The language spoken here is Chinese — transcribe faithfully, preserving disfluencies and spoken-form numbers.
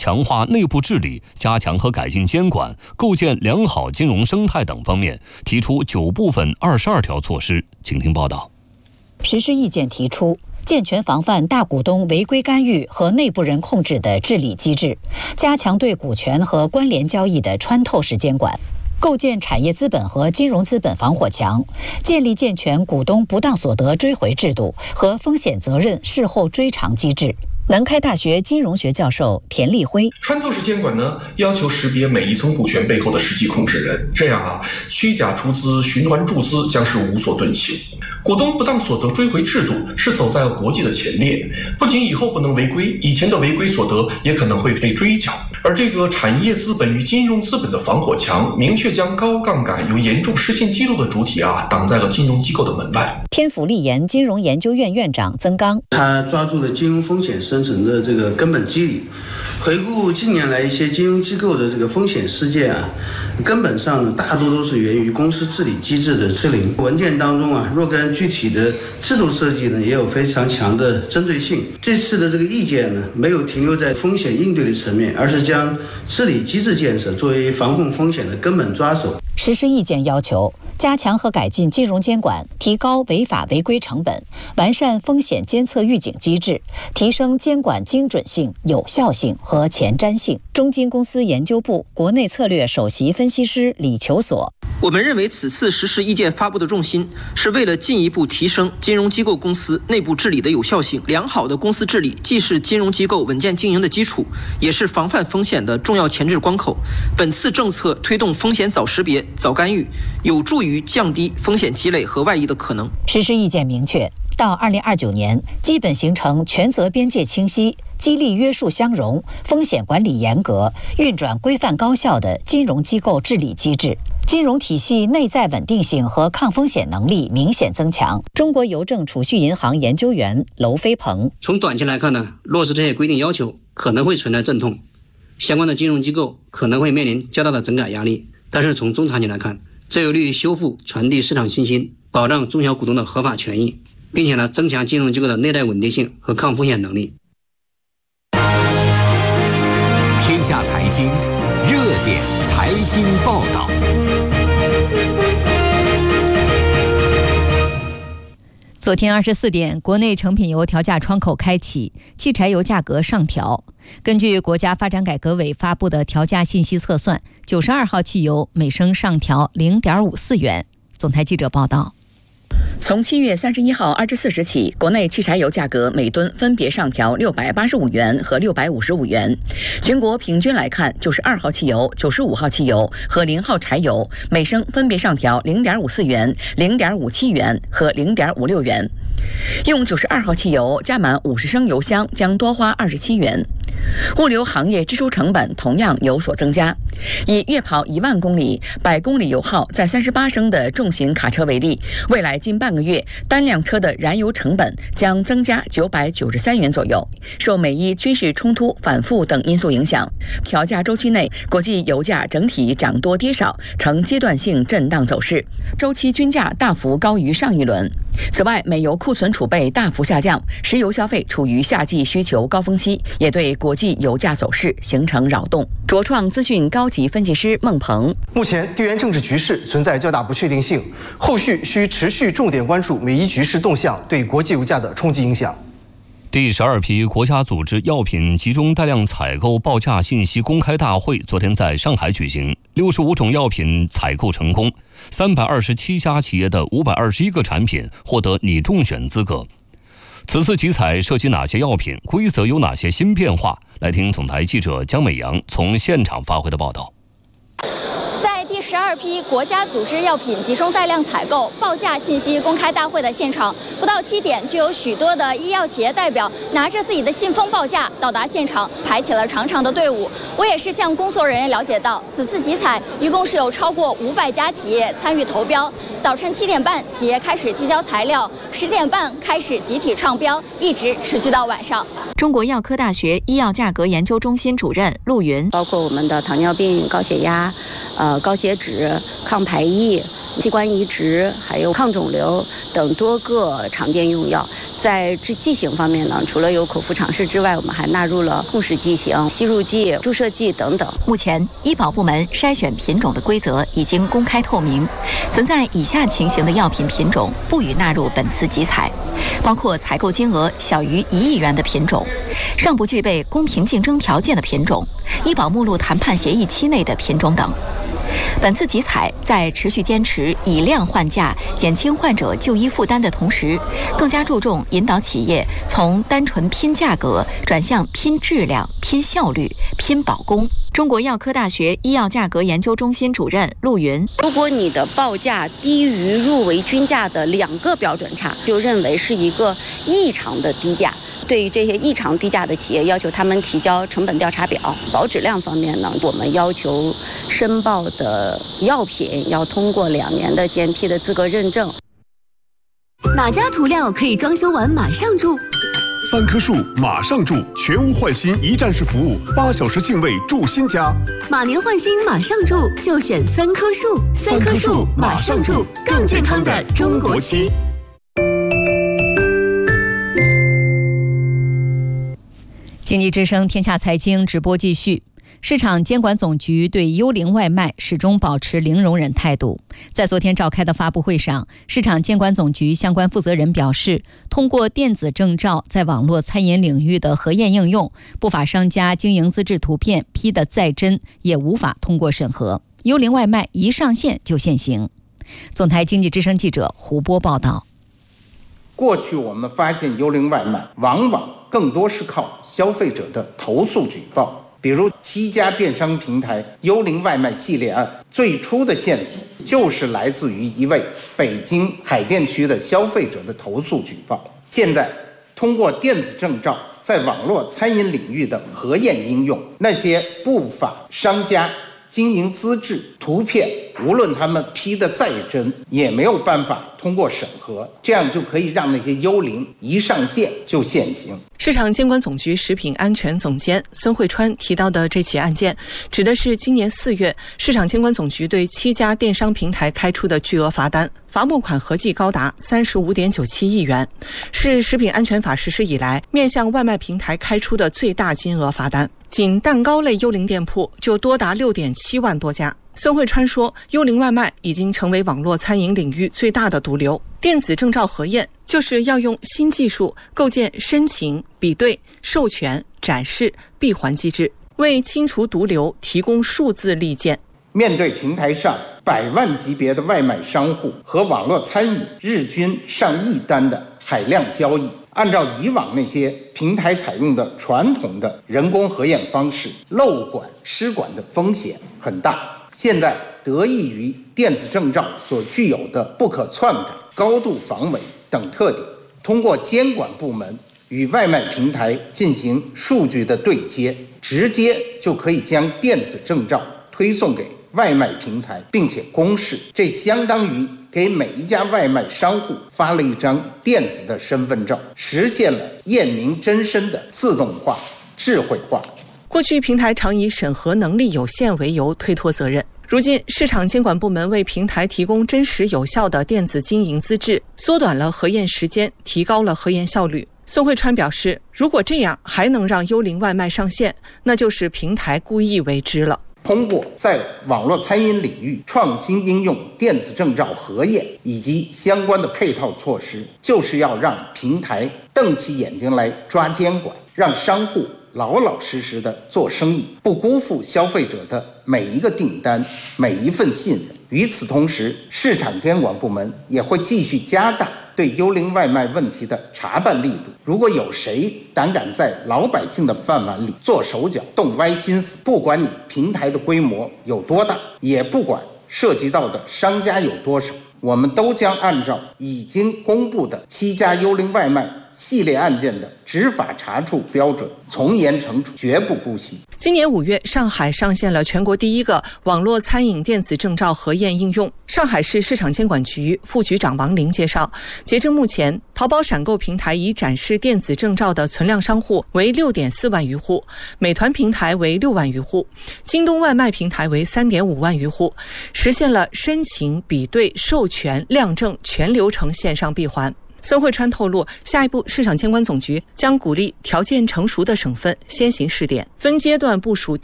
强化内部治理、加强和改进监管、构建良好金融生态等方面，提出九部分二十二条措施。请听报道。 实施意见提出，健全防范大股东违规干预和内部人控制的治理机制，加强对股权和关联交易的穿透式监管，构建产业资本和金融资本防火墙，建立健全股东不当所得追回制度和风险责任事后追偿机制。南开大学金融学教授田立辉： 穿透式监管呢，要求识别每一层股权背后的实际控制人，这样啊，虚假出资、循环注资将是无所遁形。股东不当所得追回制度是走在国际的前列，不仅以后不能违规，以前的违规所得也可能会被追缴。而这个产业资本与金融资本的防火墙，明确将高杠杆、有严重失信记录的主体啊，挡在了金融机构的门外。 天府立研金融研究院院长曾刚： 他抓住了金融风险生成的这个根本机理。回顾近年来一些金融机构的这个风险事件啊，根本上呢，大多都是源于公司治理机制的失灵。文件当中啊，若干具体的制度设计呢，也有非常强的针对性。这次的这个意见呢，没有停留在风险应对的层面，而是将治理机制建设作为防控风险的根本抓手。 实施意见要求，加强和改进金融监管，提高违法违规成本，完善风险监测预警机制，提升监管精准性、有效性和前瞻性。中金公司研究部国内策略首席分析师李求所： 我们认为此次实施意见发布的重心是为了进一步提升金融机构公司内部治理的有效性。良好的公司治理既是金融机构稳健经营的基础，也是防范风险的重要前置关口。本次政策推动风险早识别、早干预，有助于降低风险积累和外溢的可能。 实施意见明确，到二零二九年，基本形成权责边界清晰、激励约束相容、风险管理严格、运转规范高效的金融机构治理机制，金融体系内在稳定性和抗风险能力明显增强。中国邮政储蓄银行研究员娄飞鹏： 从短期来看呢，落实这些规定要求可能会存在阵痛，相关的金融机构可能会面临较大的整改压力。但是从中长期来看，这有利于修复、传递市场信心，保障中小股东的合法权益，并且呢，增强金融机构的内在稳定性和抗风险能力。 天下财经热点财经报道。 昨天二十四点，国内成品油调价窗口开启，汽柴油价格上调。根据国家发展改革委发布的调价信息测算，九十二号汽油每升上调零点五四元。总台记者报道。 从七月三十一号二十四时起，国内汽柴油价格每吨分别上调六百八十五元和六百五十五元。全国平均来看，九十二号汽油、九十五号汽油和零号柴油每升分别上调零点五四元、零点五七元和零点五六元。用九十二号汽油加满五十升油箱将多花二十七元。物流行业支出成本同样有所增加。以月跑一万公里、百公里油耗在三十八升的重型卡车为例，未来近半个月单辆车的燃油成本将增加九百九十三元左右。受美伊军事冲突反复等因素影响，调价周期内国际油价整体涨多跌少，呈阶段性震荡走势，周期均价大幅高于上一轮。此外，美油库存储备大幅下降，石油消费处于夏季需求高峰期，也对国际油价走势形成扰动。卓创资讯高级分析师孟鹏： 目前地缘政治局势存在较大不确定性，后续需持续重点关注美伊局势动向对国际油价的冲击影响。 第十二批国家组织药品集中带量采购报价信息公开大会昨天在上海举行，六十五种药品采购成功，三百二十七家企业的五百二十一个产品获得拟中选资格。此次集采涉及哪些药品，规则有哪些新变化？来听总台记者江美阳从现场发回的报道。 第十二批国家组织药品集中带量采购报价信息公开大会的现场，不到七点就有许多的医药企业代表拿着自己的信封报价到达现场，排起了长长的队伍。我也是向工作人员了解到，此次集采一共是有超过五百家企业参与投标。早晨七点半，企业开始递交材料，十点半开始集体唱标，一直持续到晚上。 中国药科大学医药价格研究中心主任陆云： 包括我们的糖尿病、高血压、呃高血脂、抗排异、器官移植，还有抗肿瘤等多个常见用药， 在剂型方面呢，除了有口服尝试之外，我们还纳入了控制剂型、吸入剂、注射剂等等。 目前，医保部门筛选品种的规则已经公开透明，存在以下情形的药品品种不予纳入本次集采，包括采购金额小于一亿元的品种，尚不具备公平竞争条件的品种，医保目录谈判协议期内的品种等。本次集采在持续坚持以量换价、减轻患者就医负担的同时，更加注重引导企业从单纯拼价格转向拼质量、拼效率、拼保供。中国药科大学医药价格研究中心主任陆云： 如果你的报价低于入围均价的两个标准差，就认为是一个异常的低价。对于这些异常低价的企业，要求他们提交成本调查表。保质量方面呢，我们要求申报的药品要通过两年的 G M P 的资格认证。 哪家涂料可以装修完马上住？ 三棵树马上住，全屋换新一站式服务，八小时净位住新家。 马年换新马上住，就选三棵树。三棵树马上住，更健康的中国区。 经济之声天下财经直播继续。市场监管总局对幽灵外卖始终保持零容忍态度。在昨天召开的发布会上，市场监管总局相关负责人表示，通过电子证照在网络餐饮领域的核验应用，不法商家经营资质图片 P 得再真也无法通过审核，幽灵外卖一上线就现行。总台经济之声记者胡波报道。 过去我们发现幽灵外卖往往更多是靠消费者的投诉举报，比如七家电商平台幽灵外卖系列案，最初的线索就是来自于一位北京海淀区的消费者的投诉举报。现在通过电子证照在网络餐饮领域的核验应用，那些不法商家经营资质图片，无论他们 P 得再真，也没有办法通过审核，这样就可以让那些幽灵一上线就现行。 市场监管总局食品安全总监孙慧川提到的这起案件，指的是今年四月市场监管总局对七家电商平台开出的巨额罚单，罚没款合计高达 三十五点九七亿元，是食品安全法实施以来面向外卖平台开出的最大金额罚单。仅蛋糕类幽灵店铺就多达 六点七万多家。孙慧川说，幽灵外卖已经成为网络餐饮领域最大的毒瘤。电子证照核验就是要用新技术构建申请、比对、授权、展示、闭环机制，为清除毒瘤提供数字利剑。 面对平台上百万级别的外卖商户和网络餐饮日均上亿单的海量交易，按照以往那些平台采用的传统的人工核验方式，漏管失管的风险很大。现在得益于电子证照所具有的不可篡改、高度防伪等特点，通过监管部门与外卖平台进行数据的对接，直接就可以将电子证照推送给外卖平台，并且公示，这相当于给每一家外卖商户发了一张电子的身份证，实现了验明真身的自动化、智慧化。 过去平台常以审核能力有限为由推脱责任，如今市场监管部门为平台提供真实有效的电子经营资质，缩短了核验时间，提高了核验效率。孙慧川表示，如果这样还能让幽灵外卖上线，那就是平台故意为之了。 通过在网络餐饮领域创新应用电子证照核验以及相关的配套措施，就是要让平台瞪起眼睛来抓监管，让商户老老实实的做生意，不辜负消费者的每一个订单、每一份信任。与此同时，市场监管部门也会继续加大对幽灵外卖问题的查办力度。如果有谁胆敢在老百姓的饭碗里做手脚、动歪心思，不管你平台的规模有多大，也不管涉及到的商家有多少，我们都将按照已经公布的七家幽灵外卖系列案件的执法查处标准，从严惩处，绝不姑息。 今年五月，上海上线了全国第一个网络餐饮电子证照核验应用。上海市市场监管局副局长王林介绍，截至目前，淘宝闪购平台已展示电子证照的存量商户为 六点四万余户，美团平台为六万余户，京东外卖平台为 三点五万余户，实现了申请、比对、授权、量证全流程线上闭环。 孙慧川透露，下一步市场监管总局将鼓励条件成熟的省份先行试点，分阶段部署